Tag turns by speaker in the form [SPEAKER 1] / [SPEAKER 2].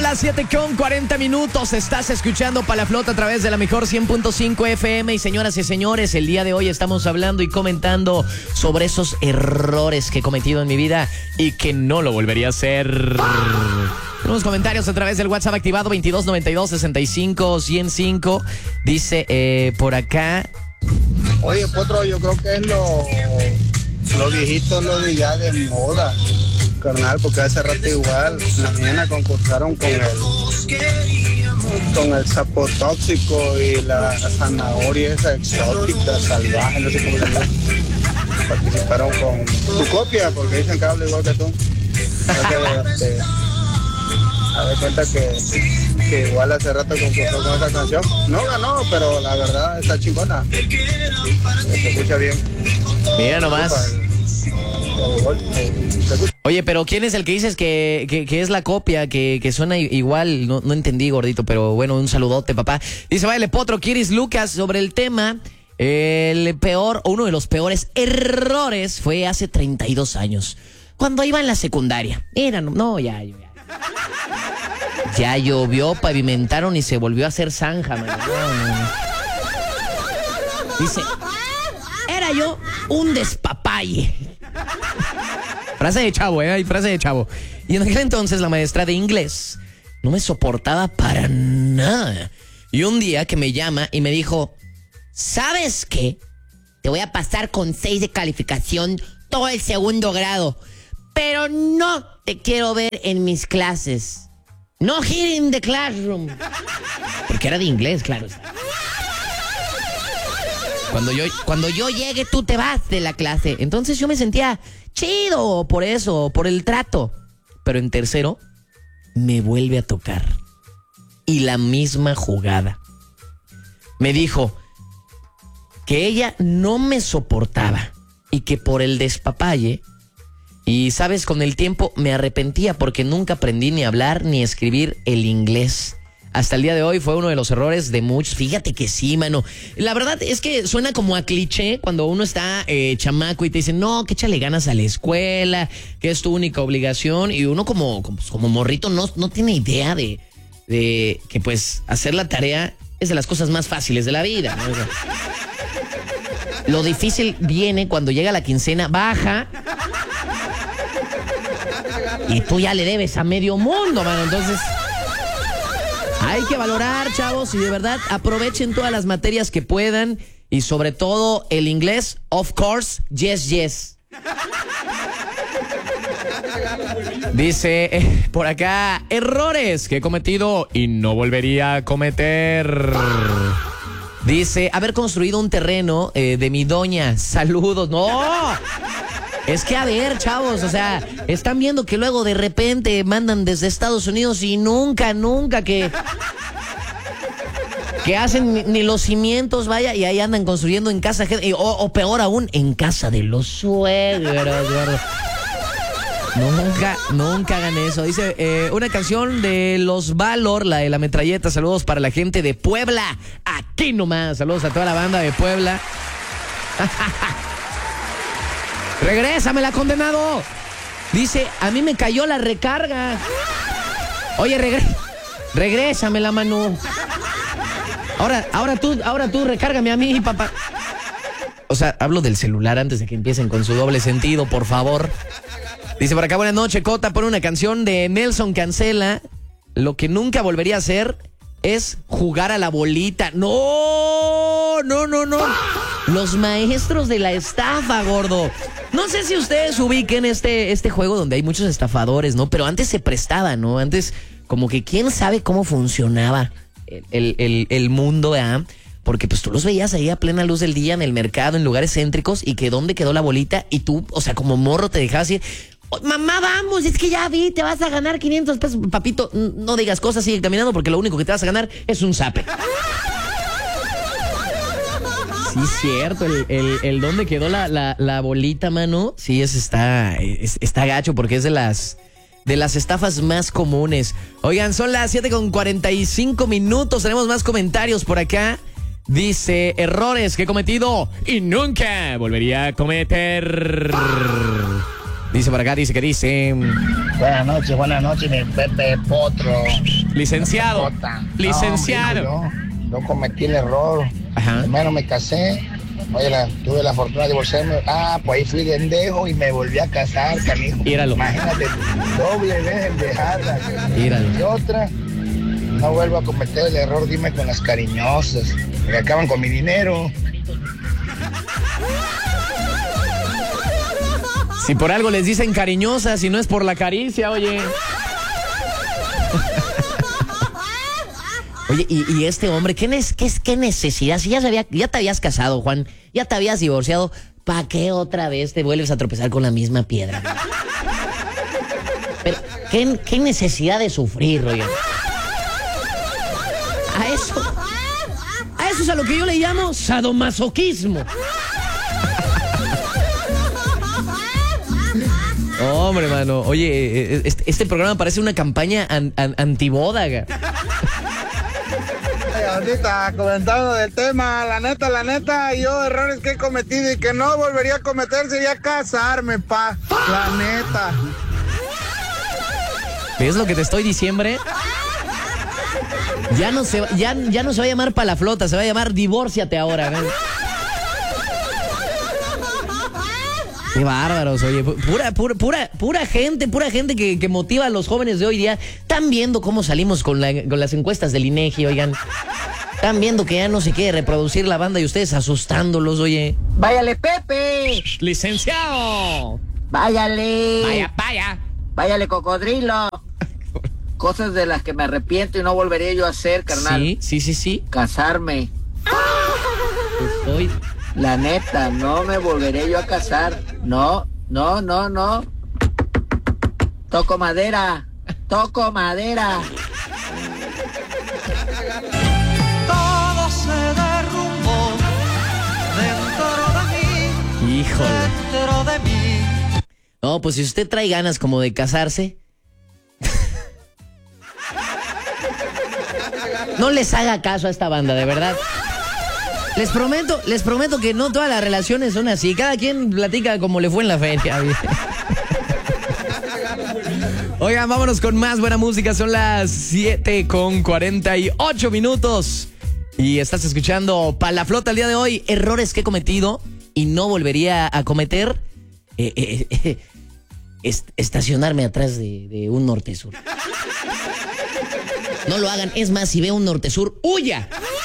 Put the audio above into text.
[SPEAKER 1] las 7:40. Estás escuchando Palaflota a través de la mejor 100.5 FM. Y señoras y señores, el día de hoy estamos hablando y comentando sobre esos errores que he cometido en mi vida y que no lo volvería a hacer. Tenemos comentarios a través del WhatsApp activado 2292-65-105. Dice por acá.
[SPEAKER 2] Oye, Potro, yo creo que es lo viejito, lo de ya de moda, carnal, porque hace rato igual las nenas concursaron con el sapo tóxico y la zanahoria esa exótica, salvaje, no sé cómo se llama. Participaron con tu copia, porque dicen que habla igual que tú. Entonces, a ver cuenta que igual hace rato concursó con esa canción. No ganó, pero la verdad está chingona. Se escucha bien.
[SPEAKER 1] Mira nomás. Oye, pero ¿quién es el que dices que es la copia, que suena igual? No entendí, gordito, pero bueno, un saludote, papá. Dice, vale, Potro, Kiris Lucas, sobre el tema, uno de los peores errores fue hace 32 años, cuando iba en la secundaria. Ya llovió, pavimentaron y se volvió a hacer zanja, man. No. Dice, era yo un despapalle. Frase de chavo, hay frase de chavo. Y en aquel entonces la maestra de inglés no me soportaba para nada. Y un día que me llama y me dijo, ¿sabes qué? Te voy a pasar con 6 de calificación todo el segundo grado, pero no te quiero ver en mis clases. No here in the classroom. Porque era de inglés, claro. Cuando yo llegue, tú te vas de la clase. Entonces yo me sentía chido por eso, por el trato. Pero en tercero, me vuelve a tocar. Y la misma jugada. Me dijo que ella no me soportaba y que por el despapalle. Y, ¿sabes? Con el tiempo me arrepentía porque nunca aprendí ni a hablar ni a escribir el inglés. Hasta el día de hoy fue uno de los errores de muchos. Fíjate que sí, mano. La verdad es que suena como a cliché cuando uno está chamaco y te dicen, no, que échale ganas a la escuela, que es tu única obligación. Y uno como morrito no tiene idea de que pues hacer la tarea es de las cosas más fáciles de la vida, ¿no? O sea, lo difícil viene cuando llega la quincena, baja y tú ya le debes a medio mundo, mano. Entonces, hay que valorar, chavos, y de verdad aprovechen todas las materias que puedan. Y sobre todo el inglés, of course, yes. Dice por acá, errores que he cometido y no volvería a cometer. Dice, haber construido un terreno de mi doña. Saludos. ¡No! Es que a ver, chavos, o sea, están viendo que luego de repente mandan desde Estados Unidos y nunca que hacen ni los cimientos, vaya, y ahí andan construyendo en casa, o peor aún, en casa de los suegros, ¿verdad? Nunca hagan eso. Dice, una canción de Los Valor, la de la metralleta. Saludos para la gente de Puebla. Aquí nomás. Saludos a toda la banda de Puebla. ¡Regrésamela, condenado! Dice, a mí me cayó la recarga. Oye, regrésamela, mano. Ahora tú recárgame a mí, papá. O sea, hablo del celular antes de que empiecen con su doble sentido, por favor. Dice por acá, buenas noches, Cota, por una canción de Nelson Cancela. Lo que nunca volvería a hacer es jugar a la bolita. No. Los maestros de la estafa, gordo. No sé si ustedes ubiquen este juego donde hay muchos estafadores, ¿no? Pero antes se prestaba, ¿no? Antes, como que quién sabe cómo funcionaba el mundo, ¿eh? Porque pues tú los veías ahí a plena luz del día en el mercado, en lugares céntricos, y que dónde quedó la bolita, y tú, o sea, como morro te dejabas ir. Oh, mamá, vamos, es que ya vi, te vas a ganar 500 pesos. Papito, no digas cosas, sigue caminando, porque lo único que te vas a ganar es un zape. Sí, cierto, el dónde quedó la bolita, mano. Sí, está gacho, porque es de las estafas más comunes. Oigan, son las 7:45. Tenemos más comentarios por acá. Dice, errores que he cometido y nunca volvería a cometer. Dice por acá, dice.
[SPEAKER 3] Buenas noches, mi Pepe Potro.
[SPEAKER 1] Licenciado. Licenciado.
[SPEAKER 3] No, yo cometí el error.
[SPEAKER 1] Ajá.
[SPEAKER 3] Primero me casé. Oye, tuve la fortuna de divorciarme. Pues ahí fui pendejo y me volví a casar, canijo.
[SPEAKER 1] Míralo.
[SPEAKER 3] Imagínate, doble vez en dejarla.
[SPEAKER 1] Míralo.
[SPEAKER 3] Y otra, no vuelvo a cometer el error, dime con las cariñosas, que acaban con mi dinero.
[SPEAKER 1] Si por algo les dicen cariñosas, si no es por la caricia, oye. Oye, y este hombre, ¿qué necesidad? Si ya te habías casado, Juan, ya te habías divorciado, ¿para qué otra vez te vuelves a tropezar con la misma piedra? Pero, ¿qué necesidad de sufrir, oye? A eso es a lo que yo le llamo sadomasoquismo. Hombre, mano, oye, este programa parece una campaña antibódaga.
[SPEAKER 2] Ahorita comentando del tema, la neta, yo errores que he cometido y que no volvería a cometer sería casarme, la neta.
[SPEAKER 1] ¿Ves lo que te estoy diciendo? Ya no se va a llamar Palaflota, se va a llamar Divórciate ahora, ¿ves? Qué bárbaros, oye, pura gente que motiva a los jóvenes de hoy día. Están viendo cómo salimos con las encuestas del INEGI, oigan. Están viendo que ya no se quiere reproducir la banda y ustedes asustándolos, oye.
[SPEAKER 4] ¡Váyale, Pepe!
[SPEAKER 1] ¡Licenciado!
[SPEAKER 4] ¡Váyale!
[SPEAKER 1] Vaya.
[SPEAKER 4] ¡Váyale, cocodrilo! Cosas de las que me arrepiento y no volveré yo a hacer, carnal.
[SPEAKER 1] Sí.
[SPEAKER 4] Casarme.
[SPEAKER 1] Estoy...
[SPEAKER 4] La neta, no me volveré yo a casar. No. Toco madera. Todo
[SPEAKER 5] se derrumbó dentro de mí.
[SPEAKER 1] Híjole.
[SPEAKER 5] Dentro de mí.
[SPEAKER 1] No, pues si usted trae ganas como de casarse, no les haga caso a esta banda, de verdad. Les prometo que no todas las relaciones son así. Cada quien platica como le fue en la feria. Oigan, vámonos con más buena música. Son las 7:48. Y estás escuchando Palaflota el día de hoy. Errores que he cometido y no volvería a cometer. Estacionarme atrás de un norte-sur. No lo hagan. Es más, si ve un norte-sur, ¡huya!